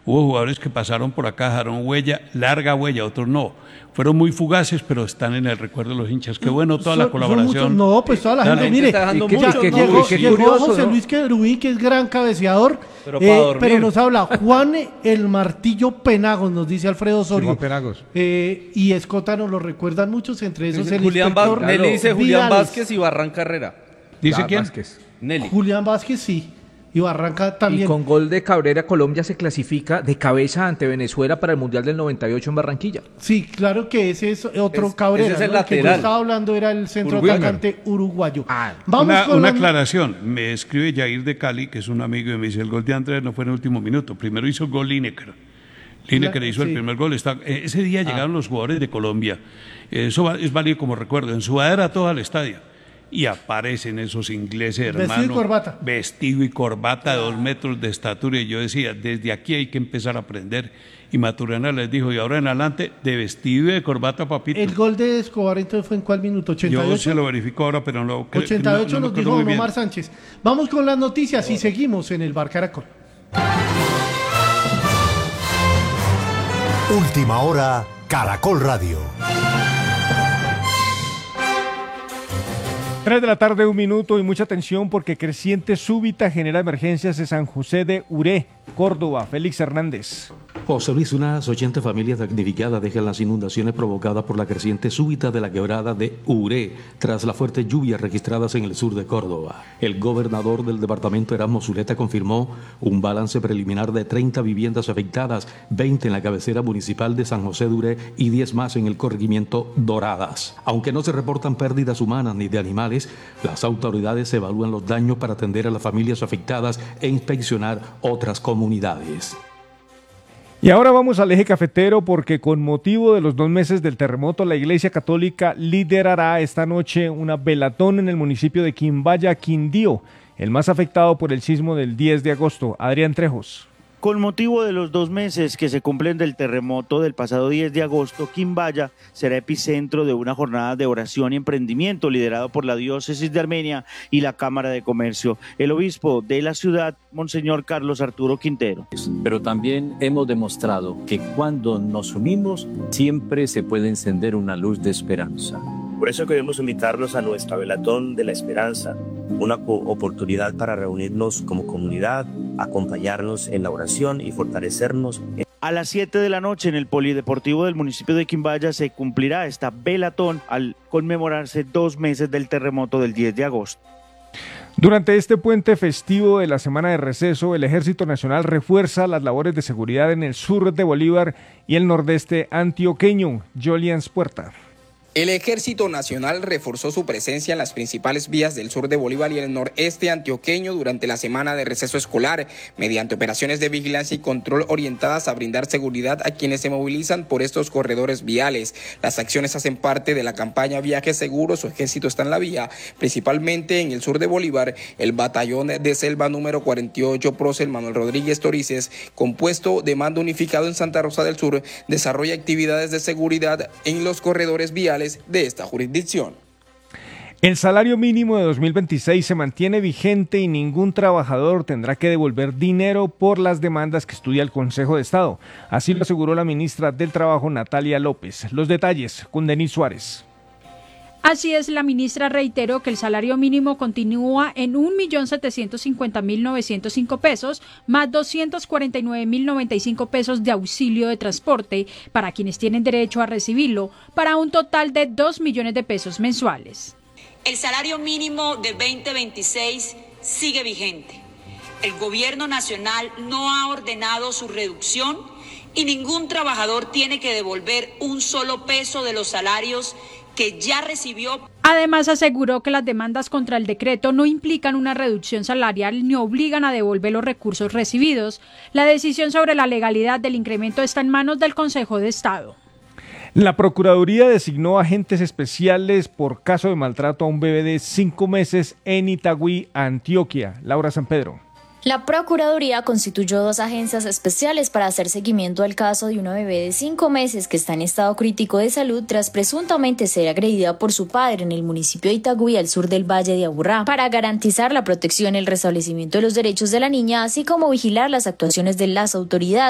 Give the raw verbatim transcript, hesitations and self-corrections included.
Hubo jugadores que pasaron por acá, dejaron huella, larga huella, otros no. Fueron muy fugaces, pero están en el recuerdo de los hinchas. Qué bueno toda la Son- son colaboración. muchos- no, pues toda la Dale. gente, mire, está dejando que mucho, ya- ¿no? llegó, Qué llegó curioso, José ¿no? Luis Querubín, que es gran cabeceador, Pero para dormir. pero nos habla Juan el Martillo Penagos, nos dice Alfredo Osorio. Juan Penagos. Eh, y Escota nos lo recuerdan muchos, entre esos Dice el Julián inspector Vázquez, Nelly dice Julián Vidales. Vázquez y Barran Carrera. ¿Dice Ah, quién? Vázquez. Nelly. Julián Vázquez sí, y Barranca también. Y con gol de Cabrera, Colombia se clasifica de cabeza ante Venezuela para el Mundial del noventa y ocho en Barranquilla. Sí, claro que ese es otro Es- Cabrera. ese es el ¿no? que yo lateral. estaba hablando era el centro Uruguayo. atacante uruguayo. Ah, Vamos Una, con una la- aclaración, me escribe Jair de Cali, que es un amigo, y me dice, el gol de Andrés no fue en el último minuto, primero hizo el gol Lineker. Lineker La- hizo sí. el primer gol. Está, eh, ese día llegaron los jugadores de Colombia, Eh, eso va- es válido como recuerdo, en sudadera todo al estadio, y aparecen esos ingleses, Vestido y hermano. corbata. Vestido y corbata de dos metros de estatura, y yo decía, desde aquí hay que empezar a aprender. Y Maturana les dijo, y ahora en adelante, de vestido y de corbata, papito. El gol de Escobar entonces fue en cuál minuto, ochenta y ocho. Yo se lo verifico ahora, pero no. cre- ochenta y ocho no- no me nos acuerdo dijo muy Don bien. Omar Sánchez. Vamos con las noticias y seguimos en el Bar Caracol. Última hora, Caracol Radio. Tres de la tarde, un minuto y mucha atención porque creciente súbita genera emergencias en San José de Uré, Córdoba. Félix Hernández. José Luis, unas ochenta familias damnificadas dejan las inundaciones provocadas por la creciente súbita de la quebrada de Uré tras las fuertes lluvias registradas en el sur de Córdoba. El gobernador del departamento, Erasmo Zuleta, confirmó un balance preliminar de treinta viviendas afectadas, veinte en la cabecera municipal de San José de Uré y diez más en el corregimiento Doradas. Aunque no se reportan pérdidas humanas ni de animales, las autoridades evalúan los daños para atender a las familias afectadas e inspeccionar otras comunidades. Y ahora vamos al eje cafetero porque con motivo de los dos meses del terremoto, la Iglesia Católica liderará esta noche una velatón en el municipio de Quimbaya, Quindío, el más afectado por el sismo del diez de agosto. Adrián Trejos. Con motivo de los dos meses que se cumplen del terremoto del pasado diez de agosto, Quimbaya será epicentro de una jornada de oración y emprendimiento liderado por la Diócesis de Armenia y la Cámara de Comercio. El obispo de la ciudad, Monseñor Carlos Arturo Quintero. Pero también hemos demostrado que cuando nos unimos siempre se puede encender una luz de esperanza. Por eso queremos invitarlos a nuestra Velatón de la Esperanza, una oportunidad para reunirnos como comunidad, acompañarnos en la oración y fortalecernos. A las siete de la noche en el Polideportivo del municipio de Quimbaya se cumplirá esta velatón al conmemorarse dos meses del terremoto del diez de agosto. Durante este puente festivo de la semana de receso, el Ejército Nacional refuerza las labores de seguridad en el sur de Bolívar y el nordeste antioqueño. Jolians Puerta. El Ejército Nacional reforzó su presencia en las principales vías del sur de Bolívar y el noreste antioqueño durante la semana de receso escolar, mediante operaciones de vigilancia y control orientadas a brindar seguridad a quienes se movilizan por estos corredores viales. Las acciones hacen parte de la campaña Viajes Seguros, su ejército está en la vía, principalmente en el sur de Bolívar. El batallón de selva número cuarenta y ocho, Prócer Manuel Rodríguez Torices, compuesto de mando unificado en Santa Rosa del Sur, desarrolla actividades de seguridad en los corredores viales de esta jurisdicción. El salario mínimo de dos mil veintiséis se mantiene vigente y ningún trabajador tendrá que devolver dinero por las demandas que estudia el Consejo de Estado. Así lo aseguró la ministra del Trabajo, Natalia López. Los detalles con Denis Suárez. Así es, la ministra reiteró que el salario mínimo continúa en un millón setecientos cincuenta mil novecientos cinco pesos, más doscientos cuarenta y nueve mil noventa y cinco pesos de auxilio de transporte para quienes tienen derecho a recibirlo, para un total de dos millones de pesos mensuales. El salario mínimo de veinte veintiséis sigue vigente. El gobierno nacional no ha ordenado su reducción y ningún trabajador tiene que devolver un solo peso de los salarios que ya recibió. Además, aseguró que las demandas contra el decreto no implican una reducción salarial ni obligan a devolver los recursos recibidos. La decisión sobre la legalidad del incremento está en manos del Consejo de Estado. La Procuraduría designó agentes especiales por caso de maltrato a un bebé de cinco meses en Itagüí, Antioquia. Laura San Pedro. La Procuraduría constituyó dos agencias especiales para hacer seguimiento al caso de una bebé de cinco meses que está en estado crítico de salud tras presuntamente ser agredida por su padre en el municipio de Itagüí, al sur del Valle de Aburrá, para garantizar la protección y el restablecimiento de los derechos de la niña, así como vigilar las actuaciones de las autoridades.